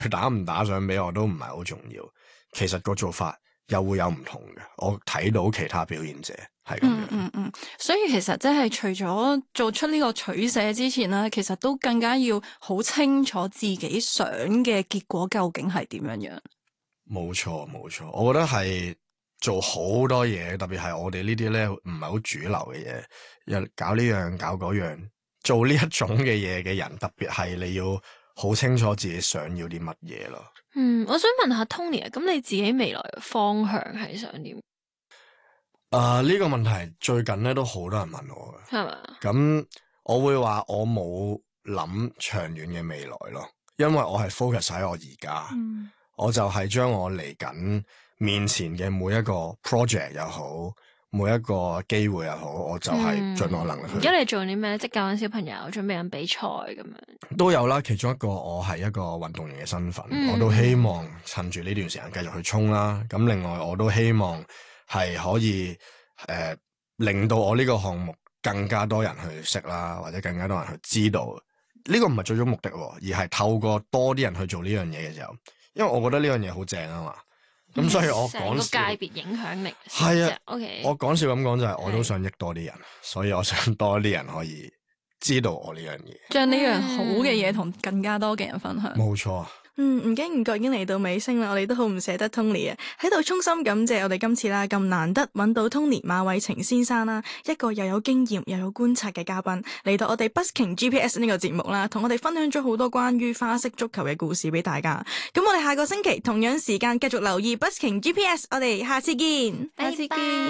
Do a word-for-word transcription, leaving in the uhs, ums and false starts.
佢打唔打賞俾我都唔係好重要。其實個做法又會有唔同嘅，我睇到其他表演者係咁樣。 嗯嗯嗯，所以其實即係除咗做出呢個取捨之前咧，其實都更加要好清楚自己想嘅結果究竟係點樣樣。冇錯冇錯，我覺得係做好多嘢，特別係我哋呢啲咧唔係好主流嘅嘢，又搞呢樣搞嗰樣，做呢一種嘅嘢嘅人，特別係你要好清楚自己想要啲乜嘢咯。 嗯，我想問下 Tony 啊，咁你自己未來嘅方向係想點？ 啊，呢個問題最近咧都好多人問我嘅， 係嘛？ 咁我會話我冇諗長遠嘅未來咯，因為我係 focus 喺我而家。嗯，我就係將我嚟緊面前嘅每一個 project 又好，每一個機會又好，我就係盡我能力去。 而家你做啲咩？即係教緊小朋友，準備緊比賽咁樣。 都有啦，其中一個我係一個運動員嘅身份， 嗯、 我都希望趁住呢段時間繼續去衝啦。咁另外我都希望係可以誒、呃、令到我呢個項目更加多人去識啦，或者更加多人去知道。呢個唔係最終目的，而係透過多啲人去做呢樣嘢嘅時候，因為我覺得呢樣嘢好正啊嘛。咁所以我講成個界別影響力係啊。 OK， 我講笑咁講就係我都想益多啲人，所以我想多啲人可以知道我呢樣嘢， 將呢樣好嘅嘢同更加多嘅人分享。 冇錯。 嗯，唔經唔覺已經嚟到尾聲啦，我哋都好唔捨得 Tony 啊，喺度衷心感謝我哋今次啦咁難得揾到 Tony 馬偉晴先生啦，一個又有經驗又有觀察嘅嘉賓嚟到我哋 Busking G P S 呢個節目啦，同我哋分享咗好多關於花式足球嘅故事俾大家。咁我哋下個星期同樣時間繼續留意 Busking G P S， 我哋下次見， 下次見。